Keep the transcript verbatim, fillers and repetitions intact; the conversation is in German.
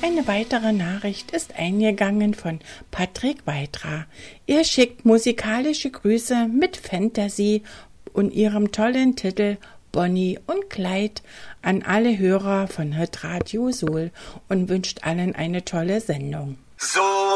Eine weitere Nachricht ist eingegangen von Patrick Weitra. Er schickt musikalische Grüße mit Fantasy und ihrem tollen Titel Bonnie und Clyde an alle Hörer von Hitradio Soul und wünscht allen eine tolle Sendung. So